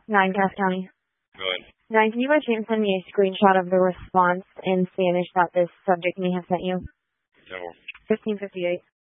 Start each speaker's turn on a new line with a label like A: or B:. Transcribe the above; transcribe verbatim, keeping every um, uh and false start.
A: Nine, Cass County.
B: Go ahead.
A: Nine, can you by chance send me a screenshot of the response in Spanish that this subject may have sent you?
B: No.
A: fifteen fifty-eight.